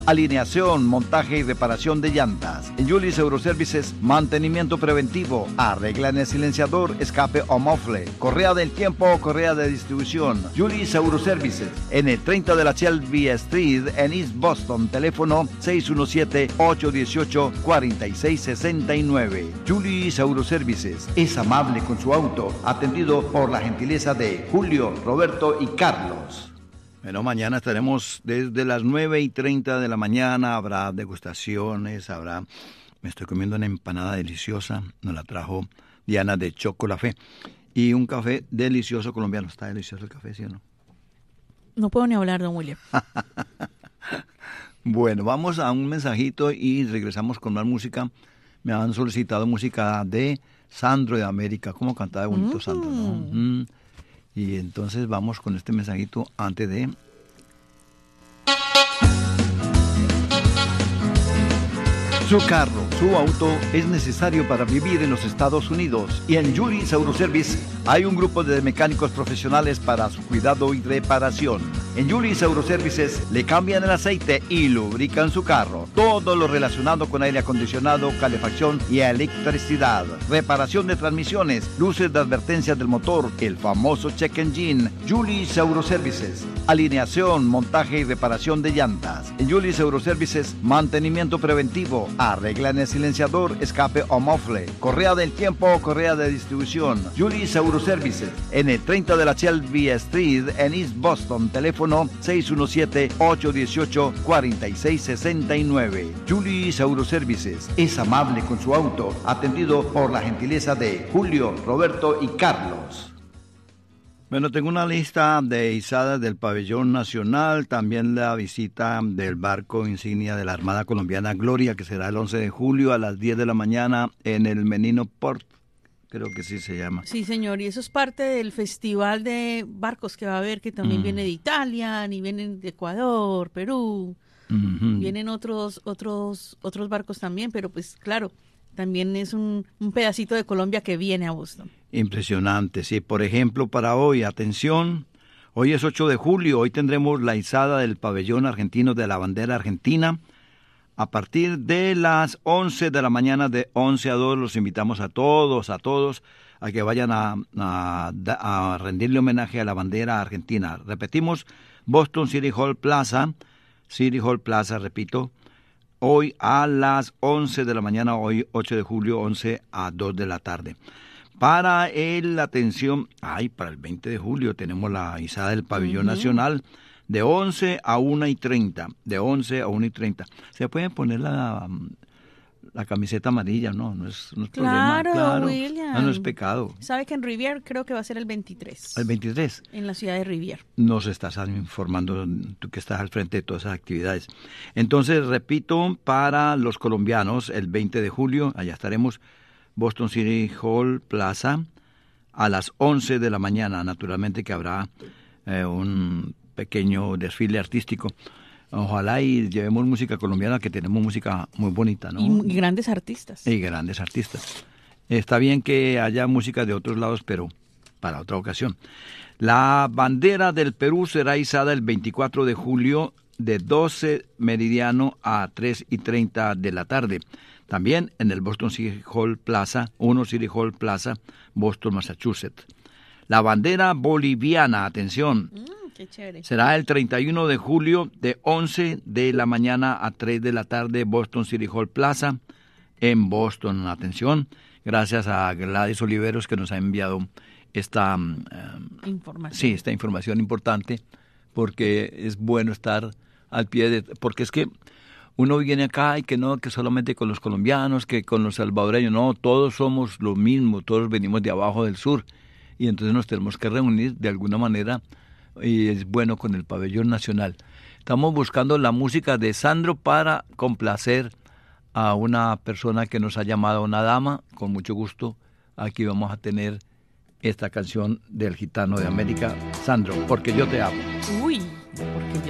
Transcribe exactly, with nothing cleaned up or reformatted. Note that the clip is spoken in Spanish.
alineación, montaje y reparación de llantas. En Julis Euroservices, mantenimiento preventivo, arregla en el silenciador, escape o mofle, correa del tiempo o correa de distribución. Julis Euroservices, en el treinta de la Shelby Street, en East Boston, teléfono seis uno siete, ocho uno ocho, cuatro seis seis nueve. Julis Euroservices es amable con su auto, atendido por la gentileza de Julio, Roberto y Carlos. Bueno, mañana estaremos desde las nueve y treinta de la mañana, habrá degustaciones, habrá... Me estoy comiendo una empanada deliciosa, nos la trajo Diana de Chocolafé, y un café delicioso colombiano. ¿Está delicioso el café, sí o no? No puedo ni hablar, don William. Bueno, vamos a un mensajito y regresamos con más música. Me han solicitado música de Sandro de América. ¿Cómo cantaba bonito mm. Sandro, no? Mm. Y entonces vamos con este mensajito antes de... Su carro, su auto es necesario para vivir en los Estados Unidos, y en Julis Autoservice hay un grupo de mecánicos profesionales para su cuidado y reparación. En Julis Autoservices le cambian el aceite y lubrican su carro. Todo lo relacionado con aire acondicionado, calefacción y electricidad. Reparación de transmisiones, luces de advertencia del motor, el famoso check engine. Julis Autoservices. Alineación, montaje y reparación de llantas. En Julis Autoservices, mantenimiento preventivo, arregla en el silenciador, escape o mofle, correa del tiempo o correa de distribución. Julis Autoservices, en el treinta de la Shelby Street, en East Boston, teléfono seis uno siete, ocho uno ocho, cuatro seis seis nueve. Julis Autoservices es amable con su auto, atendido por la gentileza de Julio, Roberto y Carlos. Bueno, tengo una lista de izadas del pabellón nacional, también la visita del barco insignia de la Armada Colombiana Gloria, que será el once de julio a las diez de la mañana en el Menino Port, creo que sí se llama. Sí, señor, y eso es parte del festival de barcos que va a haber, que también mm. viene de Italia, y vienen de Ecuador, Perú, mm-hmm. vienen otros, otros, otros barcos también, pero pues claro, también es un, un pedacito de Colombia que viene a Boston. Impresionante, sí. Por ejemplo, para hoy, atención, hoy es ocho de julio, hoy tendremos la izada del pabellón argentino de la bandera argentina. A partir de las once de la mañana, de once a dos, los invitamos a todos, a todos, a que vayan a, a, a rendirle homenaje a la bandera argentina. Repetimos, Boston City Hall Plaza, City Hall Plaza, repito, hoy a las once de la mañana, hoy ocho de julio, once a dos de la tarde. Para el, atención, ay, para el veinte de julio tenemos la izada del pabellón uh-huh. nacional de once a una y treinta, de once a una y treinta. Se puede poner la, la camiseta amarilla, no, no es, no es claro, problema. Claro, William. No, no es pecado. ¿Sabe que en Rivier creo que va a ser el veintitrés? ¿El veintitrés? En la ciudad de Rivier. Nos estás informando, tú que estás al frente de todas esas actividades. Entonces, repito, para los colombianos, el veinte de julio, allá estaremos, Boston City Hall Plaza, a las once de la mañana. Naturalmente que habrá eh, un pequeño desfile artístico. Ojalá y llevemos música colombiana, que tenemos música muy bonita, ¿no? Y grandes artistas. Y grandes artistas. Está bien que haya música de otros lados, pero para otra ocasión. La bandera del Perú será izada el veinticuatro de julio de doce meridiano a tres y treinta de la tarde. También en el Boston City Hall Plaza, uno City Hall Plaza, Boston, Massachusetts. La bandera boliviana, atención, mm, qué chévere. Será el treinta y uno de julio de once de la mañana a tres de la tarde, Boston City Hall Plaza, en Boston. Atención, gracias a Gladys Oliveros que nos ha enviado esta uh, información. Sí, esta información importante, porque es bueno estar al pie de... Porque es que uno viene acá y que no, que solamente con los colombianos, que con los salvadoreños, no, todos somos lo mismo, todos venimos de abajo del sur, y entonces nos tenemos que reunir de alguna manera, y es bueno con el pabellón nacional. Estamos buscando la música de Sandro para complacer a una persona que nos ha llamado, una dama, con mucho gusto. Aquí vamos a tener esta canción del Gitano de América, Sandro, porque yo te amo. Uy.